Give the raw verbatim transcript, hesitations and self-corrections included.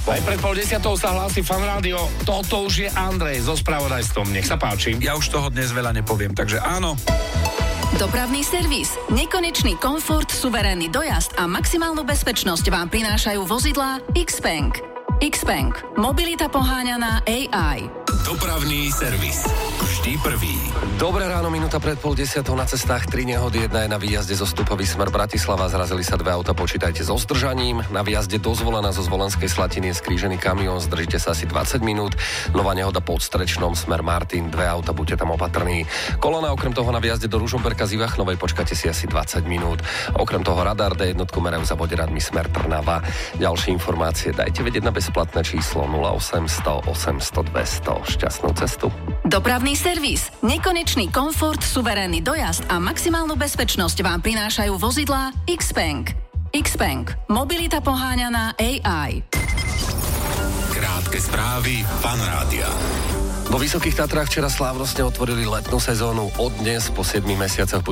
Aj pred pol desiatou sa hlási Fan Rádio. Toto už je Andrej so spravodajstvom. Nech sa páči. Ja už toho dnes veľa nepoviem, takže áno. Dopravný servis. Nekonečný komfort, suverénny dojazd a maximálnu bezpečnosť vám prinášajú vozidlá X-Bank. X-Bank. Mobilita poháňaná á í. Dopravný servis. Vždy prvý. Dobré ráno, minúta pred pol desiatou na cestách tri nehody, jedna je na výjazde zo Stupový smer Bratislava, zrazili sa dve auta, počítajte so zdržaním. Na výjazde do Zvolena zo Zvolenskej Slatiny je skrížený kamión, zdržite sa asi dvadsať minút. Nová nehoda pod Strečnom smer Martin, dve auta, buďte tam opatrní. Kolona okrem toho na výjazde do Ružomberka z Ivachnovej, počkajte si asi dvadsať minút. Okrem toho radar dé jednotku merajú za Voderadmi smer Trnava. Ďalšie informácie dajte vedieť na bezplatné číslo nula osemsto osemsto dvesto. Šťastnú cestu. Dopravný servis. Nekonečný komfort, suverénny dojazd a maximálnu bezpečnosť vám prinášajú vozidlá X-Bank. X-Bank. Mobilita poháňaná á í. Krátke správy Fan Rádia. Vo Vysokých Tatrách včera slávnostne otvorili letnú sezónu. Od dnes po siedmich mesiacoch